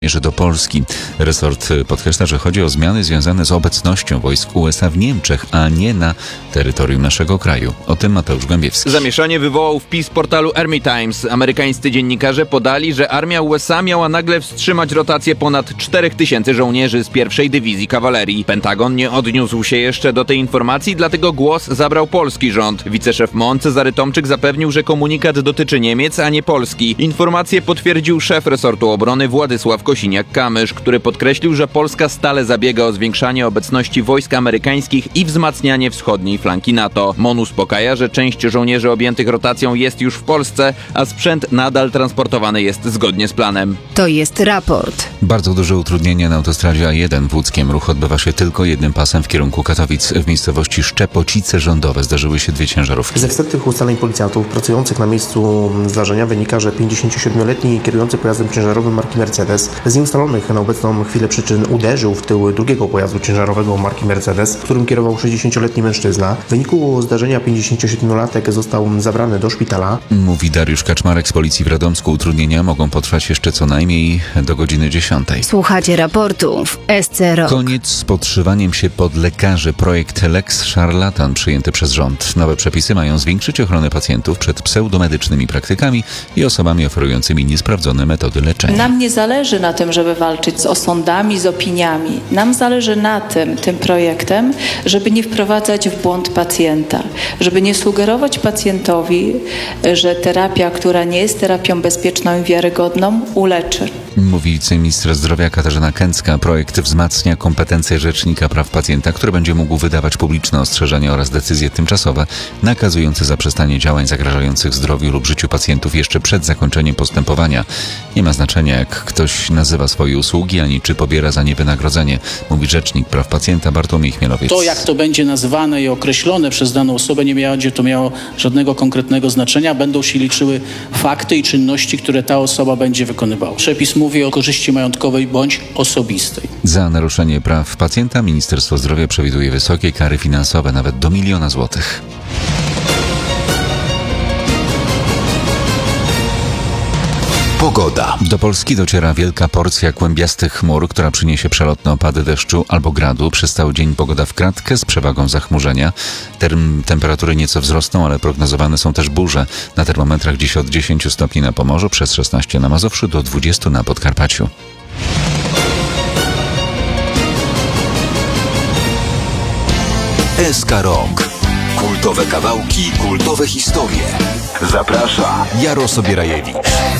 do Polski. Resort podkreśla, że chodzi o zmiany związane z obecnością wojsk USA w Niemczech, a nie na terytorium naszego kraju. O tym Mateusz Głębiewski. Zamieszanie wywołał wpis portalu Army Times. Amerykańscy dziennikarze podali, że armia USA miała nagle wstrzymać rotację ponad 4000 żołnierzy z pierwszej dywizji kawalerii. Pentagon nie odniósł się jeszcze do tej informacji, dlatego głos zabrał polski rząd. Wiceszef MON Cezary Tomczyk zapewnił, że komunikat dotyczy Niemiec, a nie Polski. Informację potwierdził szef resortu obrony Władysław Kosiniak-Kamysz, który podkreślił, że Polska stale zabiega o zwiększanie obecności wojsk amerykańskich i wzmacnianie wschodniej flanki NATO. MON uspokaja, że część żołnierzy objętych rotacją jest już w Polsce, a sprzęt nadal transportowany jest zgodnie z planem. To jest raport. Bardzo duże utrudnienia na autostradzie A1 w Łódzkiem. Ruch odbywa się tylko jednym pasem w kierunku Katowic. W miejscowości Szczepocice Rządowe zdarzyły się 2 ciężarówki. Ze wstępnych ustaleń policjantów pracujących na miejscu zdarzenia wynika, że 57-letni kierujący pojazdem ciężarowym marki Mercedes z nieustalonych na obecną chwilę przyczyn uderzył w tył drugiego pojazdu ciężarowego marki Mercedes, którym kierował 60-letni mężczyzna. W wyniku zdarzenia 57-latek został zabrany do szpitala. Mówi Dariusz Kaczmarek z Policji w Radomsku. Utrudnienia mogą potrwać jeszcze co najmniej do godziny 10. Słuchacie raportu w SC Rock. Koniec z podszywaniem się pod lekarzy. Projekt Lex Szarlatan przyjęty przez rząd. Nowe przepisy mają zwiększyć ochronę pacjentów przed pseudomedycznymi praktykami i osobami oferującymi niesprawdzone metody leczenia. Nam nie zależy na tym, żeby walczyć z osądami, z opiniami. Nam zależy na tym projektem, żeby nie wprowadzać w błąd pacjenta, żeby nie sugerować pacjentowi, że terapia, która nie jest terapią bezpieczną i wiarygodną, uleczy. Mówi wiceminister zdrowia Katarzyna Kęcka. Projekt wzmacnia kompetencje Rzecznika Praw Pacjenta, który będzie mógł wydawać publiczne ostrzeżenia oraz decyzje tymczasowe nakazujące zaprzestanie działań zagrażających zdrowiu lub życiu pacjentów jeszcze przed zakończeniem postępowania. Nie ma znaczenia, jak ktoś nazywa swoje usługi, ani czy pobiera za nie wynagrodzenie, mówi Rzecznik Praw Pacjenta Bartłomiej Chmielowiec. To, jak to będzie nazywane i określone przez daną osobę, nie będzie to miało żadnego konkretnego znaczenia. Będą się liczyły fakty i czynności, które ta osoba będzie wykonywała. Przepis mówi o korzyści majątkowej bądź osobistej. Za naruszenie praw pacjenta Ministerstwo Zdrowia przewiduje wysokie kary finansowe, nawet do 1 000 000 złotych. Pogoda. Do Polski dociera wielka porcja kłębiastych chmur, która przyniesie przelotne opady deszczu albo gradu. Przez cały dzień pogoda w kratkę z przewagą zachmurzenia. Temperatury nieco wzrosną, ale prognozowane są też burze. Na termometrach dziś od 10 stopni na Pomorzu, przez 16 na Mazowszu do 20 na Podkarpaciu. SK Rock. Kultowe kawałki, kultowe historie. Zaprasza Jarosław Bierajewicz.